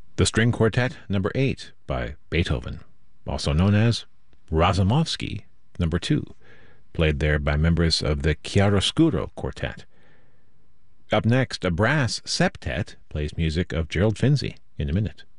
The String Quartet Number 8 by Beethoven, also known as Razumovsky Number 2, played there by members of the Chiaroscuro Quartet. Up next, a brass septet plays music of Gerald Finzi in a minute.